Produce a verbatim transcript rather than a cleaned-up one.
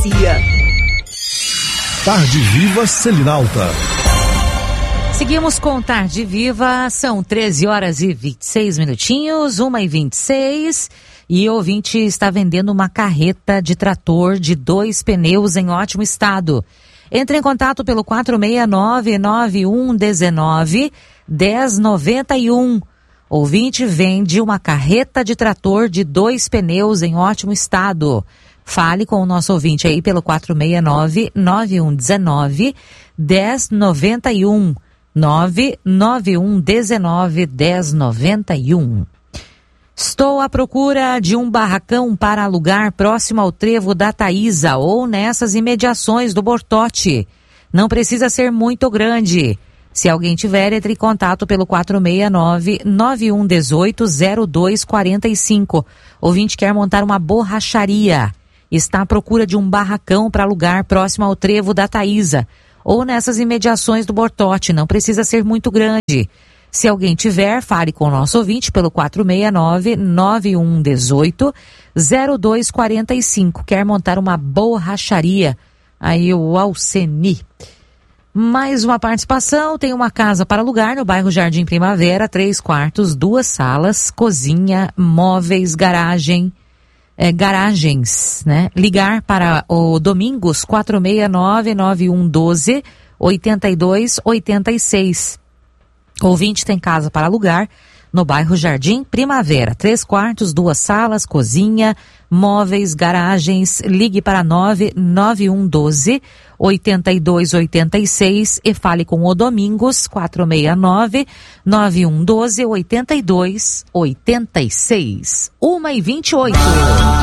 Tarde Viva Selinalta. Seguimos com Tarde Viva, são treze horas e vinte e seis minutinhos, uma e vinte e seis, e o ouvinte está vendendo uma carreta de trator de dois pneus em ótimo estado. Entre em contato pelo quatro seis nove, nove um um nove, um zero nove um. Ouvinte vende uma carreta de trator de dois pneus em ótimo estado. Fale com o nosso ouvinte aí pelo quatro seis nove, nove um um nove, um zero nove um. nove nove um um nove, um zero nove um. Estou à procura de um barracão para alugar próximo ao trevo da Taísa ou nessas imediações do Bortote. Não precisa ser muito grande. Se alguém tiver, entre em contato pelo quatro seis nove, nove um um oito, zero dois quatro cinco. Ouvinte quer montar uma borracharia. Está à procura de um barracão para alugar próximo ao trevo da Taísa ou nessas imediações do Bortote. Não precisa ser muito grande. Se alguém tiver, fale com o nosso ouvinte pelo quatro seis nove, nove um um oito, zero dois quatro cinco. Quer montar uma borracharia? Aí o Alceni. Mais uma participação, tem uma casa para alugar no bairro Jardim Primavera, três quartos, duas salas, cozinha, móveis, garagem, é, garagens, né? Ligar para o Domingos quatro seis nove, nove um um dois, oito dois oito seis. Ouvinte tem casa para alugar no bairro Jardim Primavera, três quartos, duas salas, cozinha, móveis, garagens. Ligue para nove nove um um dois, oito dois oito seis e fale com o Domingos quatro seis nove, nove um um dois, oito dois oito seis. uma e vinte e oito.